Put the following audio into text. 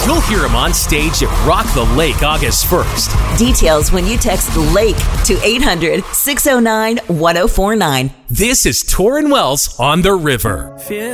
You'll hear him on stage at Rock the Lake August 1st. Details when you text LAKE to 800-609-1049. This is Torrin Wells on the River.